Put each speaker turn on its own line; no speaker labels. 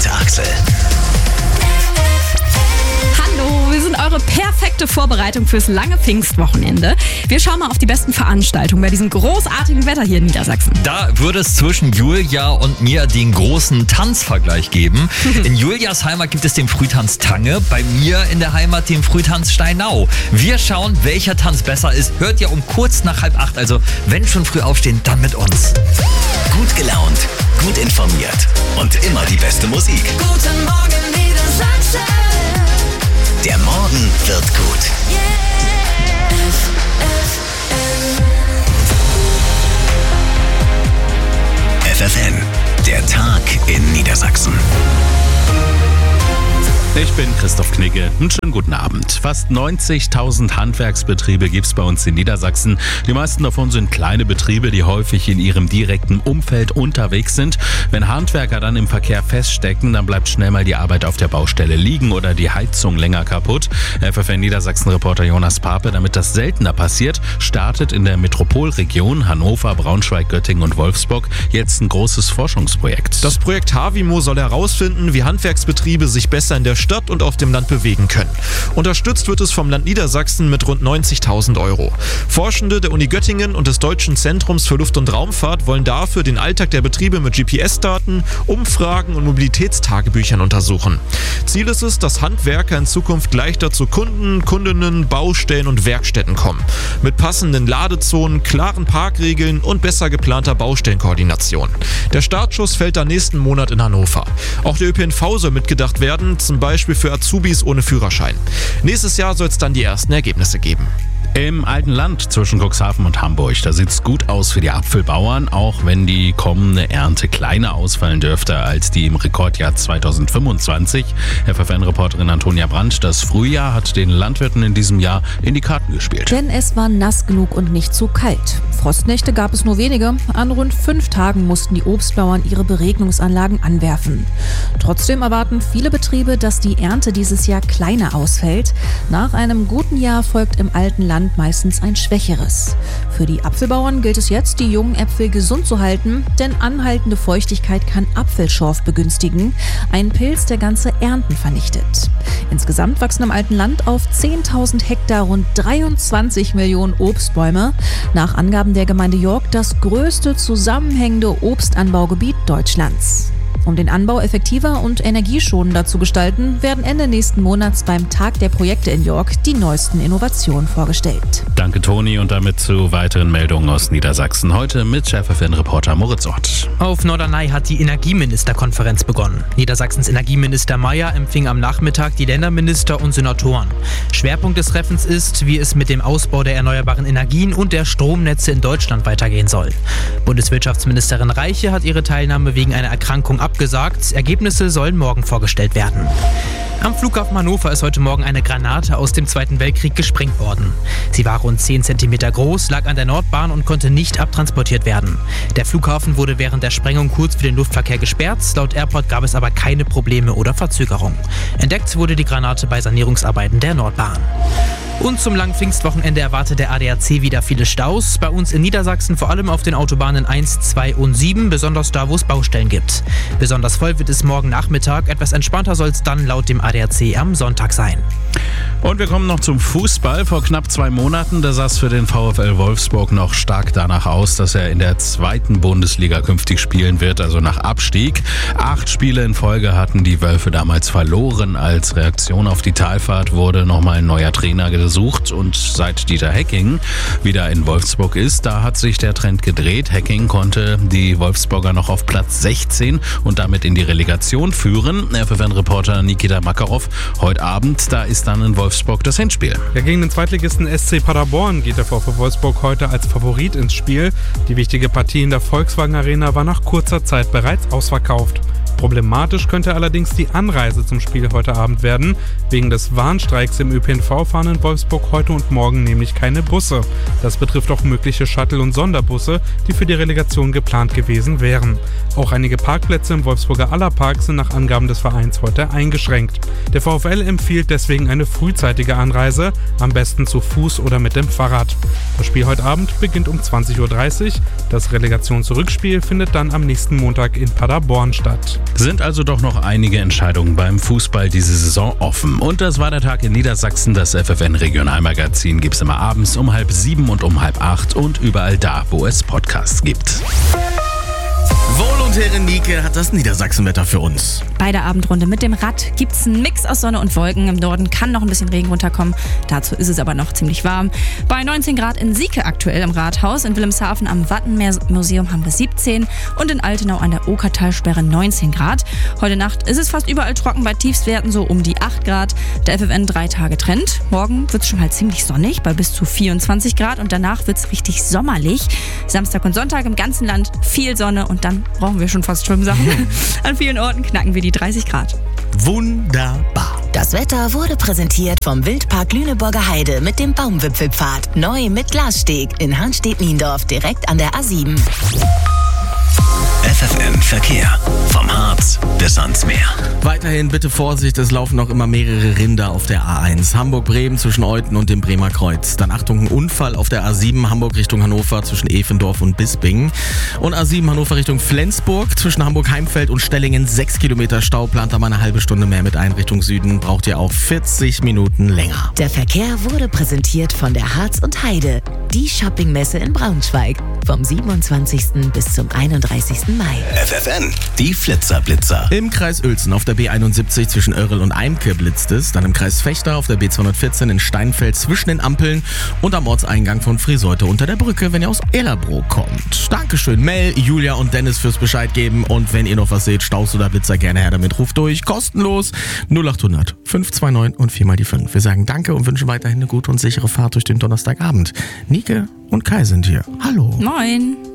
mit Axel.
Hallo, wir sind eure perfekte Vorbereitung fürs lange Pfingstwochenende. Wir schauen mal auf die besten Veranstaltungen bei diesem großartigen Wetter hier in Niedersachsen.
Da würde es zwischen Julia und mir den großen Tanzvergleich geben. In Julias Heimat gibt es den Frühtanz Tange, bei mir in der Heimat den Frühtanz Steinau. Wir schauen, welcher Tanz besser ist. Hört ihr um kurz nach 7:30, also wenn schon früh aufstehen, dann mit uns.
Gut gelaunt, gut informiert und immer die beste Musik.
Guten Morgen Niedersachsen.
Der Morgen wird gut. FFN, der Tag in Niedersachsen.
Ich bin Christoph Knigge. Einen schönen guten Abend. Fast 90.000 Handwerksbetriebe gibt es bei uns in Niedersachsen. Die meisten davon sind kleine Betriebe, die häufig in ihrem direkten Umfeld unterwegs sind. Wenn Handwerker dann im Verkehr feststecken, dann bleibt schnell mal die Arbeit auf der Baustelle liegen oder die Heizung länger kaputt. FFN Niedersachsen-Reporter Jonas Pape, damit das seltener passiert, startet in der Metropolregion Hannover, Braunschweig, Göttingen und Wolfsburg jetzt ein großes Forschungsprojekt.
Das Projekt Havimo soll herausfinden, wie Handwerksbetriebe sich besser in der Stadt und auf dem Land bewegen können. Unterstützt wird es vom Land Niedersachsen mit rund 90.000 €. Forschende der Uni Göttingen und des Deutschen Zentrums für Luft- und Raumfahrt wollen dafür den Alltag der Betriebe mit GPS-Daten, Umfragen und Mobilitätstagebüchern untersuchen. Ziel ist es, dass Handwerker in Zukunft leichter zu Kunden, Kundinnen, Baustellen und Werkstätten kommen. Mit passenden Ladezonen, klaren Parkregeln und besser geplanter Baustellenkoordination. Der Startschuss fällt dann nächsten Monat in Hannover. Auch der ÖPNV soll mitgedacht werden, zum Beispiel für Azubis ohne Führerschein. Nächstes Jahr soll es dann die ersten Ergebnisse geben.
Im alten Land zwischen Cuxhaven und Hamburg, da sieht es gut aus für die Apfelbauern, auch wenn die kommende Ernte kleiner ausfallen dürfte als die im Rekordjahr 2025. FFN-Reporterin Antonia Brandt, das Frühjahr hat den Landwirten in diesem Jahr in die Karten gespielt.
Denn es war nass genug und nicht zu kalt. Frostnächte gab es nur wenige. An rund 5 Tagen mussten die Obstbauern ihre Beregnungsanlagen anwerfen. Trotzdem erwarten viele Betriebe, dass die Ernte dieses Jahr kleiner ausfällt. Nach einem guten Jahr folgt im alten Land meistens ein schwächeres. Für die Apfelbauern gilt es jetzt, die jungen Äpfel gesund zu halten, denn anhaltende Feuchtigkeit kann Apfelschorf begünstigen, ein Pilz, der ganze Ernten vernichtet. Insgesamt wachsen im alten Land auf 10.000 Hektar rund 23 Millionen Obstbäume. Nach Angaben der Gemeinde York das größte zusammenhängende Obstanbaugebiet Deutschlands. Um den Anbau effektiver und energieschonender zu gestalten, werden Ende nächsten Monats beim Tag der Projekte in York die neuesten Innovationen vorgestellt.
Danke Toni und damit zu weiteren Meldungen aus Niedersachsen. Heute mit FFN-Reporter Moritz Ott.
Auf Norderney hat die Energieministerkonferenz begonnen. Niedersachsens Energieminister Mayer empfing am Nachmittag die Länderminister und Senatoren. Schwerpunkt des Treffens ist, wie es mit dem Ausbau der erneuerbaren Energien und der Stromnetze in Deutschland weitergehen soll. Bundeswirtschaftsministerin Reiche hat ihre Teilnahme wegen einer Erkrankung abgesagt. Ergebnisse sollen morgen vorgestellt werden. Am Flughafen Hannover ist heute Morgen eine Granate aus dem Zweiten Weltkrieg gesprengt worden. Sie war rund 10 cm groß, lag an der Nordbahn und konnte nicht abtransportiert werden. Der Flughafen wurde während der Sprengung kurz für den Luftverkehr gesperrt. Laut Airport gab es aber keine Probleme oder Verzögerung. Entdeckt wurde die Granate bei Sanierungsarbeiten der Nordbahn. Und zum langen Pfingstwochenende erwartet der ADAC wieder viele Staus. Bei uns in Niedersachsen vor allem auf den Autobahnen 1, 2 und 7, besonders da, wo es Baustellen gibt. Besonders voll wird es morgen Nachmittag. Etwas entspannter soll es dann laut dem ADAC am Sonntag sein.
Und wir kommen noch zum Fußball. Vor knapp 2 Monaten, da sah es für den VfL Wolfsburg noch stark danach aus, dass er in der 2. Bundesliga künftig spielen wird, also nach Abstieg. 8 Spiele in Folge hatten die Wölfe damals verloren. Als Reaktion auf die Talfahrt wurde nochmal ein neuer Trainer gesucht. Und seit Dieter Hecking wieder in Wolfsburg ist, da hat sich der Trend gedreht. Hecking konnte die Wolfsburger noch auf Platz 16 und damit in die Relegation führen. FFN-Reporter Nikita Makarov, heute Abend, da ist dann in Wolfsburg das Hinspiel.
Ja, gegen den Zweitligisten SC Paderborn geht der VfL Wolfsburg heute als Favorit ins Spiel. Die wichtige Partie in der Volkswagen Arena war nach kurzer Zeit bereits ausverkauft. Problematisch könnte allerdings die Anreise zum Spiel heute Abend werden. Wegen des Warnstreiks im ÖPNV fahren in Wolfsburg heute und morgen nämlich keine Busse. Das betrifft auch mögliche Shuttle- und Sonderbusse, die für die Relegation geplant gewesen wären. Auch einige Parkplätze im Wolfsburger Allerpark sind nach Angaben des Vereins heute eingeschränkt. Der VfL empfiehlt deswegen eine frühzeitige Anreise, am besten zu Fuß oder mit dem Fahrrad. Das Spiel heute Abend beginnt um 20:30 Uhr. Das Relegationsrückspiel findet dann am nächsten Montag in Paderborn statt.
Sind also doch noch einige Entscheidungen beim Fußball diese Saison offen. Und das war der Tag in Niedersachsen. Das FFN-Regionalmagazin gibt es immer abends um 6:30 und um 7:30 und überall da, wo es Podcasts gibt.
Volontärin Nike hat das Niedersachsenwetter für uns.
Bei der Abendrunde mit dem Rad gibt's einen Mix aus Sonne und Wolken. Im Norden kann noch ein bisschen Regen runterkommen. Dazu ist es aber noch ziemlich warm. Bei 19 Grad in Sieke aktuell im Rathaus. In Wilhelmshaven am Wattenmeermuseum haben wir 17 und in Altenau an der Okertalsperre 19 Grad. Heute Nacht ist es fast überall trocken, bei Tiefstwerten so um die 8 Grad. Der FFN 3 Tage Trend. Morgen wird's schon halt ziemlich sonnig bei bis zu 24 Grad und danach wird's richtig sommerlich. Samstag und Sonntag im ganzen Land viel Sonne und dann brauchen wir schon fast Schwimmsachen. An vielen Orten knacken wir die 30 Grad.
Wunderbar.
Das Wetter wurde präsentiert vom Wildpark Lüneburger Heide mit dem Baumwipfelpfad. Neu mit Glassteg in Hanstedt-Niendorf direkt an der A7.
FFN Verkehr. Vom Harz bis ans Meer.
Weiterhin bitte Vorsicht, es laufen noch immer mehrere Rinder auf der A1. Hamburg-Bremen zwischen Euthen und dem Bremer Kreuz. Dann Achtung, ein Unfall auf der A7 Hamburg Richtung Hannover zwischen Efendorf und Bisping. Und A7 Hannover Richtung Flensburg zwischen Hamburg-Heimfeld und Stellingen 6 Kilometer Stau. Plant da mal eine halbe Stunde mehr mit ein Richtung Süden. Braucht ihr auch 40 Minuten länger.
Der Verkehr wurde präsentiert von der Harz und Heide. Die Shoppingmesse in Braunschweig. Vom 27. bis zum 31. Mai.
FFN, die Flitzer-Blitzer.
Im Kreis Uelzen auf der B71 zwischen Oerrel und Eimke blitzt es. Dann im Kreis Vechta auf der B214 in Steinfeld zwischen den Ampeln und am Ortseingang von Friseute unter der Brücke, wenn ihr aus Ellerbrook kommt. Dankeschön Mel, Julia und Dennis fürs Bescheid geben. Und wenn ihr noch was seht, Staus oder Blitzer, gerne her damit. Ruft durch, kostenlos 0800 529 und 4 mal die 5. Wir sagen Danke und wünschen weiterhin eine gute und sichere Fahrt durch den Donnerstagabend. Nike und Kai sind hier. Hallo.
Moin.